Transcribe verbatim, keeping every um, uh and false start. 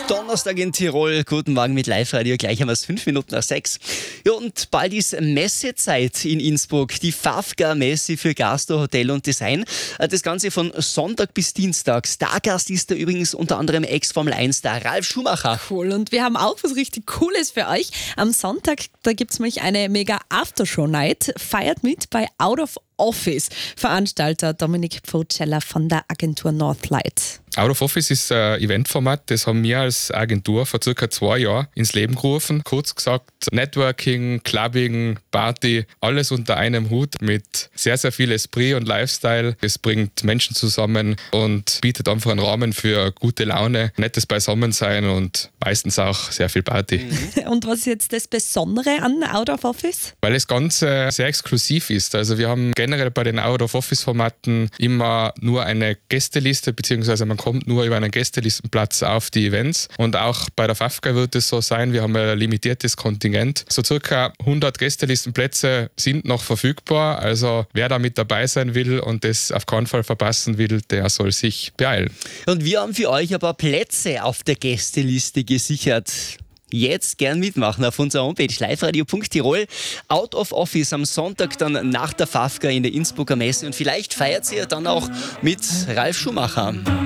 Donnerstag in Tirol. Guten Morgen mit Live-Radio. Gleich haben wir es fünf Minuten nach sechs. Ja, und bald ist Messezeit in Innsbruck. Die Fafka-Messe für Gastro, Hotel und Design. Das Ganze von Sonntag bis Dienstag. Stargast ist da übrigens unter anderem Ex-Formel eins Star Ralf Schumacher. Cool. Und wir haben auch was richtig Cooles für euch. Am Sonntag, da gibt es nämlich eine mega Aftershow-Night. Feiert mit bei Out of Office. Veranstalter Dominik Pfotscheller von der Agentur Northlight. Out of Office ist ein Eventformat, das haben wir als Agentur vor circa zwei Jahren ins Leben gerufen. Kurz gesagt, Networking, Clubbing, Party, alles unter einem Hut mit sehr, sehr viel Esprit und Lifestyle. Es bringt Menschen zusammen und bietet einfach einen Rahmen für gute Laune, nettes Beisammensein und meistens auch sehr viel Party. Und was ist jetzt das Besondere an Out of Office? Weil das Ganze sehr exklusiv ist. Also wir haben generell bei den Out of Office Formaten immer nur eine Gästeliste, beziehungsweise man kommt nur über einen Gästelistenplatz auf die Events. Und auch bei der Fafka wird es so sein, wir haben ein limitiertes Kontingent. So circa hundert Gästelistenplätze sind noch verfügbar. Also wer da mit dabei sein will und das auf keinen Fall verpassen will, der soll sich beeilen. Und wir haben für euch ein paar Plätze auf der Gästeliste gesichert. Jetzt gern mitmachen auf unserer Homepage liveradio punkt tirol. Out of Office am Sonntag dann nach der Fafka in der Innsbrucker Messe. Und vielleicht feiert ihr dann auch mit Ralf Schumacher.